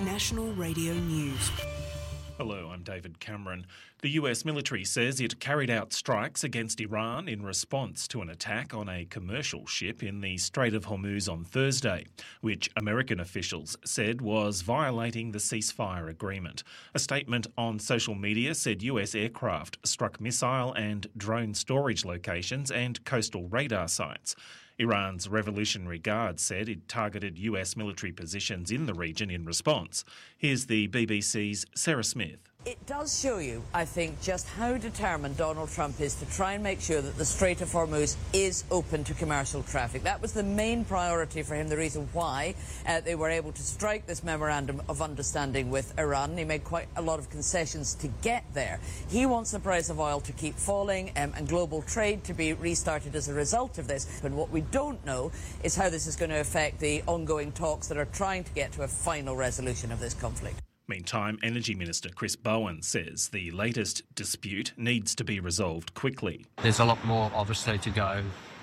National Radio News. Hello, I'm David Cameron. The US military says it carried out strikes against Iran in response to an attack on a commercial ship in the Strait of Hormuz on Thursday, which American officials said was violating the ceasefire agreement. A statement on social media said US aircraft struck missile and drone storage locations and coastal radar sites. Iran's Revolutionary Guard said it targeted US military positions in the region in response. Here's the BBC's Sarah Smith. It does show you, I think, just how determined Donald Trump is to try and make sure that the Strait of Hormuz is open to commercial traffic. That was the main priority for him, the reason why they were able to strike this memorandum of understanding with Iran. He made quite a lot of concessions to get there. He wants the price of oil to keep falling and global trade to be restarted as a result of this. And what we don't know is how this is going to affect the ongoing talks that are trying to get to a final resolution of this conflict. Meantime, Energy Minister Chris Bowen says the latest dispute needs to be resolved quickly. There's a lot more, obviously, to go,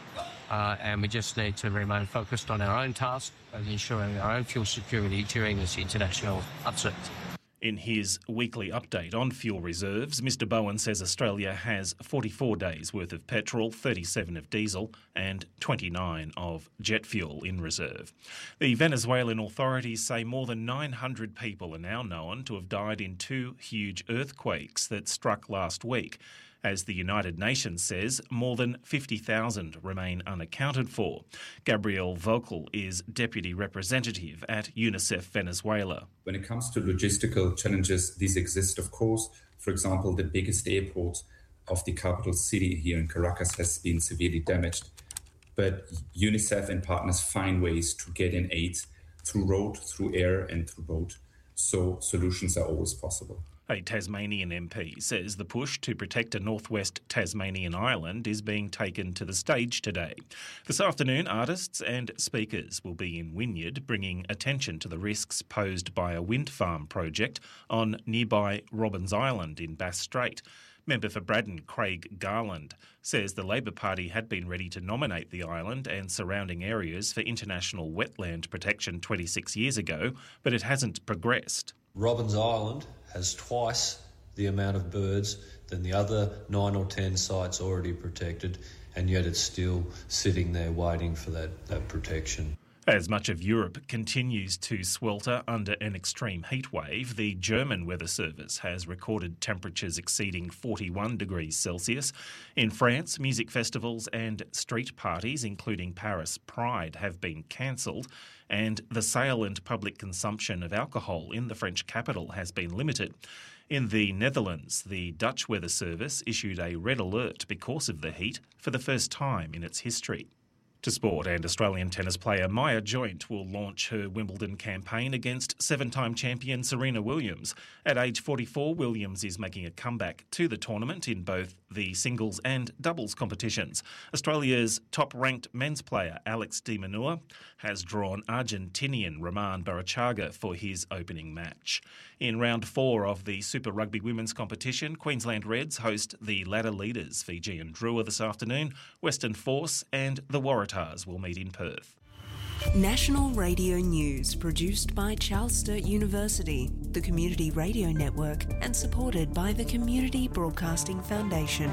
and we just need to remain focused on our own task and ensuring our own fuel security during this international uncertainty. In his weekly update on fuel reserves, Mr Bowen says Australia has 44 days' worth of petrol, 37 of diesel and 29 of jet fuel in reserve. The Venezuelan authorities say more than 900 people are now known to have died in two huge earthquakes that struck last week. As the United Nations says, more than 50,000 remain unaccounted for. Gabriel Vocal is Deputy Representative at UNICEF Venezuela. When it comes to logistical challenges, these exist, of course. For example, the biggest airport of the capital city here in Caracas has been severely damaged. But UNICEF and partners find ways to get in aid through road, through air and through boat. So solutions are always possible. A Tasmanian MP says the push to protect a northwest Tasmanian island is being taken to the stage today. This afternoon, artists and speakers will be in Wynyard, bringing attention to the risks posed by a wind farm project on nearby Robbins Island in Bass Strait. Member for Braddon, Craig Garland, says the Labor Party had been ready to nominate the island and surrounding areas for international wetland protection 26 years ago, but it hasn't progressed. Robbins Island has twice the amount of birds than the other 9 or 10 sites already protected, and yet it's still sitting there waiting for that protection. As much of Europe continues to swelter under an extreme heat wave, the German Weather Service has recorded temperatures exceeding 41 degrees Celsius. In France, music festivals and street parties, including Paris Pride, have been cancelled, and the sale and public consumption of alcohol in the French capital has been limited. In the Netherlands, the Dutch Weather Service issued a red alert because of the heat for the first time in its history. To sport, and Australian tennis player Maya Joint will launch her Wimbledon campaign against seven-time champion Serena Williams. At age 44, Williams is making a comeback to the tournament in both the singles and doubles competitions. Australia's top-ranked men's player Alex de Minaur has drawn Argentinian Roman Barachaga for his opening match. In round 4 of the Super Rugby women's competition, Queensland Reds host the ladder leaders Fiji and Drua this afternoon. Western Force and the Waratahs will meet in Perth. National Radio News, produced by Charles Sturt University, the Community Radio Network, and supported by the Community Broadcasting Foundation.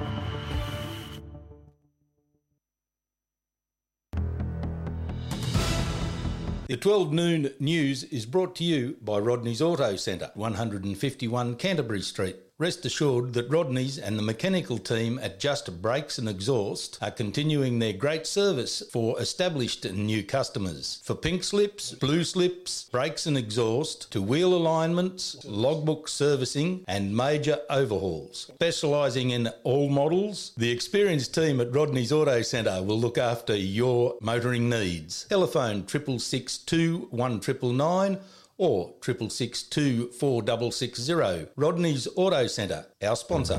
The 12 noon news is brought to you by Rodney's Auto Centre, 151 Canterbury Street. Rest assured that Rodney's and the mechanical team at Just Brakes and Exhaust are continuing their great service for established and new customers. For pink slips, blue slips, brakes and exhaust, to wheel alignments, logbook servicing and major overhauls. Specialising in all models, the experienced team at Rodney's Auto Centre will look after your motoring needs. Telephone 662 1999 or 662 4660. Rodney's Auto Centre, our sponsor.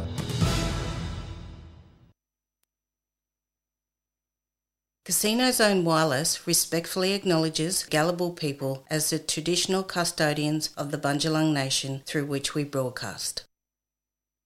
Casino Zone Wireless respectfully acknowledges Gadigal people as the traditional custodians of the Bundjalung Nation through which we broadcast.